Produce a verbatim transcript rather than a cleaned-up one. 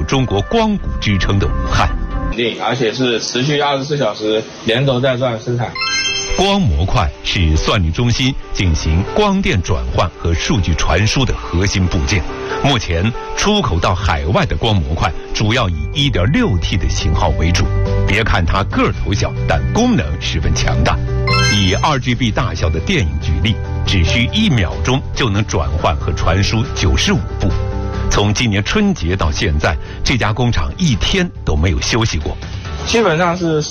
中国光谷之称的武汉， 而且是持续二十四小时连轴带转生产。 光模块是算力中心进行光电转换和数据传输的核心部件。目前出口到海外的光模块主要以 一点六 T 的型号为主。别看它个头小，但功能十分强大。以 二 G B 大小的电影举例，只需一秒钟就能转换和传输九十五部。从今年春节到现在，这家工厂一天都没有休息过。 基本上是